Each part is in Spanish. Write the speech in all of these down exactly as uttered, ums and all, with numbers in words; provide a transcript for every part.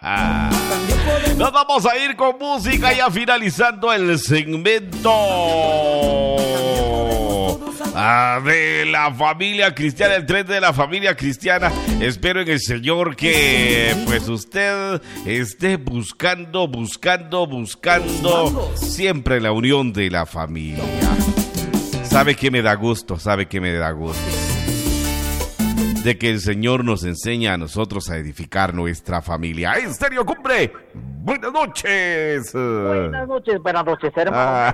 Nos vamos a ir con música ya finalizando el segmento ah, de la familia cristiana, el tren de la familia cristiana. Espero en el Señor que pues usted esté buscando, buscando, buscando siempre la unión de la familia. Sabe que me da gusto, sabe que me da gusto de que el Señor nos enseña a nosotros a edificar nuestra familia. Estéreo Cumbre, buenas noches. Buenas noches, buenas noches, hermano.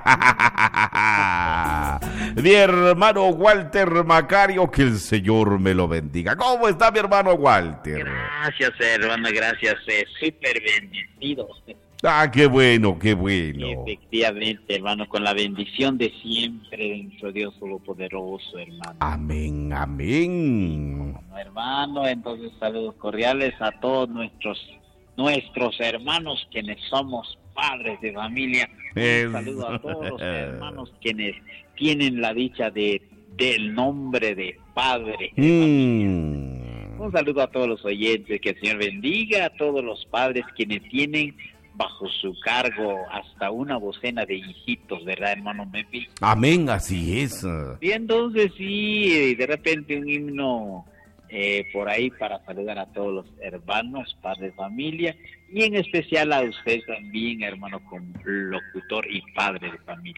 Mi hermano Walter Macario, que el Señor me lo bendiga. ¿Cómo está mi hermano Walter? Gracias, hermano, gracias, eh, súper bendecido. Ah, qué bueno, qué bueno. Efectivamente, hermano, con la bendición de siempre de nuestro Dios Todopoderoso, hermano. Amén, amén. Bueno, hermano, entonces saludos cordiales a todos nuestros nuestros hermanos quienes somos padres de familia. Es... Un saludo a todos los hermanos quienes tienen la dicha de del nombre de padre. Mm. Un saludo a todos los oyentes, que el Señor bendiga a todos los padres quienes tienen bajo su cargo hasta una docena de hijitos, ¿verdad, hermano Mefi? Amén, así es. Y entonces sí, de repente un himno eh, por ahí para saludar a todos los hermanos, padres de familia, y en especial a usted también, hermano, como locutor y padre de familia.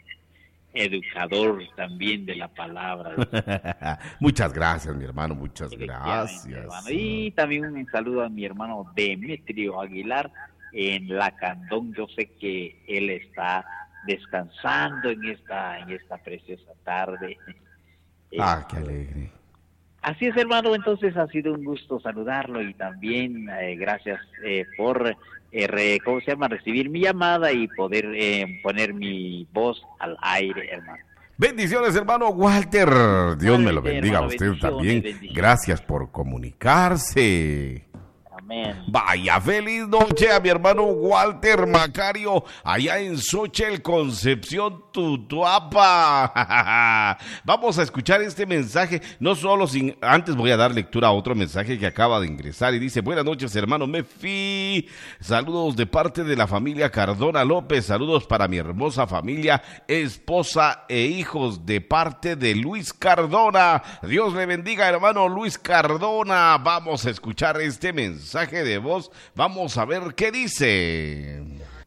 Educador también de la palabra. Muchas gracias, mi hermano, muchas gracias. Hermano. Y también un saludo a mi hermano Demetrio Aguilar en La Candón. Yo sé que él está descansando en esta en esta preciosa tarde. Ah, qué alegre. Así es, hermano, entonces ha sido un gusto saludarlo y también eh, gracias eh, por eh, re, ¿cómo se llama? recibir mi llamada y poder eh, poner mi voz al aire, hermano. Bendiciones, hermano Walter. Dios Vale, me lo bendiga, hermano, a usted bendiciones, también. bendiciones. Gracias por comunicarse. Amén. Vaya, feliz noche a mi hermano Walter Macario, allá en Xochitl, Concepción, Tutuapa. Vamos a escuchar este mensaje, no solo sin, antes voy a dar lectura a otro mensaje que acaba de ingresar y dice: buenas noches, hermano Mefi, saludos de parte de la familia Cardona López, saludos para mi hermosa familia, esposa e hijos de parte de Luis Cardona. Dios le bendiga, hermano Luis Cardona. Vamos a escuchar este mensaje de voz, vamos a ver qué dice.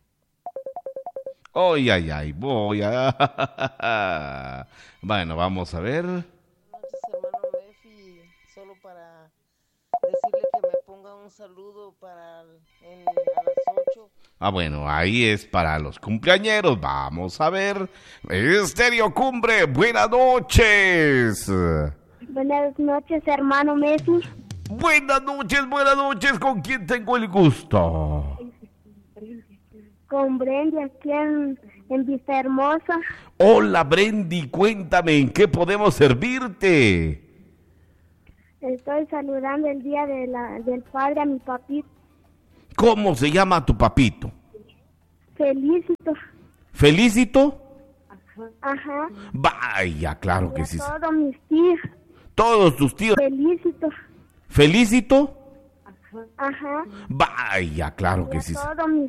Ay, ay, ay, voy a... Bueno, vamos a ver. Buenas noches, hermano Mefi, solo para decirle que me ponga un saludo para en, a las ocho. Ah, bueno, ahí es para los cumpleañeros. Vamos a ver. Estéreo Cumbre, buenas noches. Buenas noches, hermano Messi. Buenas noches, buenas noches. ¿Con quién tengo el gusto? Con Brendy aquí en, en Vista Hermosa. Hola, Brendy, cuéntame, ¿en qué podemos servirte? Estoy saludando el día de la, del padre a mi papito. ¿Cómo se llama tu papito? Felicito. ¿Felicito? Ajá. Vaya, claro que sí. Y a todos mis tíos. Todos tus tíos. Felicito. ¿Felicito? Ajá. Vaya, claro Y que a sí. todos mis